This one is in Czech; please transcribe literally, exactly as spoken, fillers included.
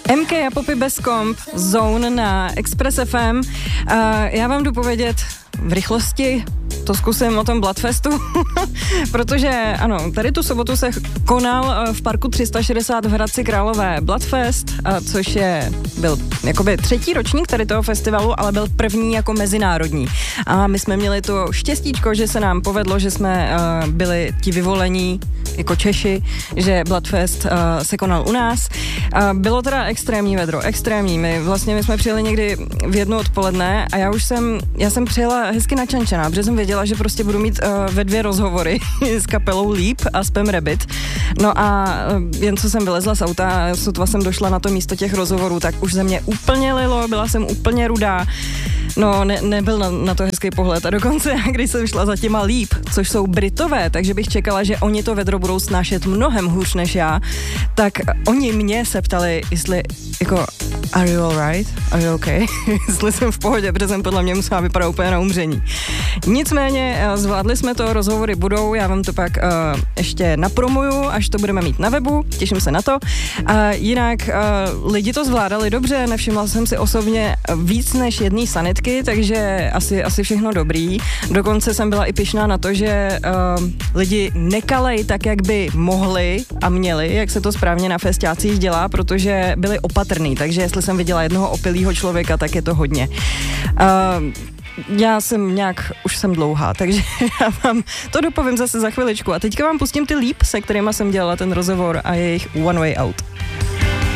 M K a Poppy bez komp, Zone na Express F M. Uh, já vám jdu povědět v rychlosti, to zkusím o tom Bloodfestu, protože ano, tady tu sobotu se konal v parku tři sta šedesát v Hradci Králové Bloodfest, což je, byl jakoby třetí ročník tady toho festivalu, ale byl první jako mezinárodní. A my jsme měli to štěstíčko, že se nám povedlo, že jsme uh, byli ti vyvolení jako Češi, že Bloodfest uh, se konal u nás. Uh, bylo teda extrémní vedro, extrémní. My vlastně my jsme přijeli někdy v jednu odpoledne a já už jsem, já jsem přijela hezky načančená, protože jsem věděla, že prostě budu mít uh, ve dvě rozhovory s kapelou Leap a Spam Rabbit. No a uh, jen co jsem vylezla z auta a sotva jsem došla na to místo těch rozhovorů, tak už ze mě úplně lilo, byla jsem úplně rudá. No, ne, nebyl na, na to hezký pohled a dokonce, když jsem šla za těma Leap, což jsou Britové, takže bych čekala, že oni to vedro budou snášet mnohem hůř než já, tak oni mě se ptali, jestli jako are you alright? Are you okay? Jestli jsem v pohodě, protože jsem podle mě musela vypadat úplně na umření. Nicméně zvládli jsme to, rozhovory budou, já vám to pak uh, ještě napromuju, až to budeme mít na webu, těším se na to. Uh, jinak uh, lidi to zvládali dobře, nevšimla jsem si osobně víc než jedný sanitky, takže asi, asi všechno dobrý. Dokonce jsem byla i pyšná na to, že uh, lidi nekalej tak, jak by mohli a měli, jak se to správně na festiácích dělá, protože byli opatrný, takže jestli jsem viděla jednoho opilýho člověka, tak je to hodně. Uh, Já jsem nějak, už jsem dlouhá, takže já vám to dopovím zase za chviličku. A teďka vám pustím ty Leap, se kterýma jsem dělala ten rozhovor a jejich One Way Out.